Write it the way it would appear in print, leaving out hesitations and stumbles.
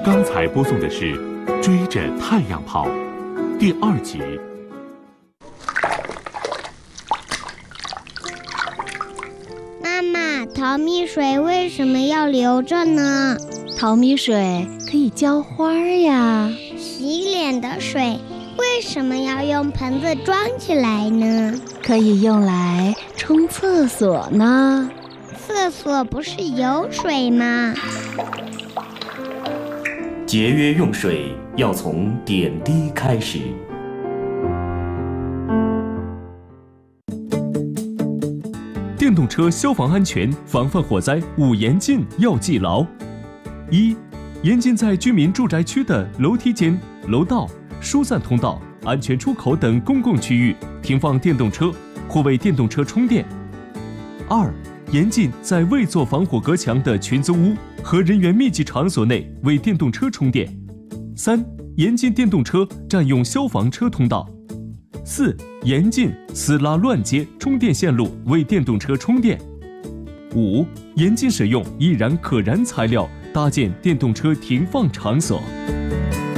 刚才播送的是《追着太阳跑》第2集。 妈妈，淘米水为什么要留着呢？ 淘米水可以浇花呀。 洗脸的水为什么要用盆子装起来呢？ 可以用来冲厕所呢。 厕所不是有水吗？ 节约用水要从点滴开始。 电动车消防安全防范火灾5严禁要记牢。1、严禁在居民住宅区的楼梯间、楼道、疏散通道、安全出口等公共区域停放电动车或为电动车充电。2、严禁在未做防火隔墙的群租屋和人员密集场所内为电动车充电。3、严禁电动车占用消防车通道。4、严禁私拉乱接充电线路为电动车充电。5、严禁使用易燃可燃材料搭建电动车停放场所。